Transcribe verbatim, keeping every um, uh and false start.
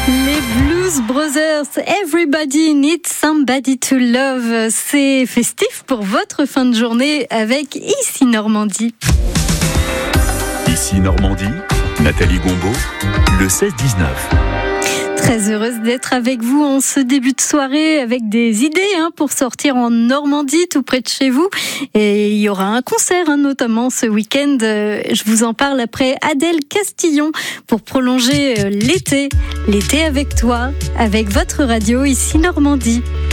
Les Blues Brothers, Everybody Needs Somebody to Love. C'est festif pour votre fin de journée avec Ici Normandie. Ici Normandie, Nathalie Gombaud, le seize dix-neuf. Très heureuse d'être avec vous en ce début de soirée avec des idées hein, pour sortir en Normandie, tout près de chez vous. Et il y aura un concert hein, notamment ce week-end. Je vous en parle après Adèle Castillon pour prolonger l'été. L'été avec toi, avec votre radio Ici Normandie.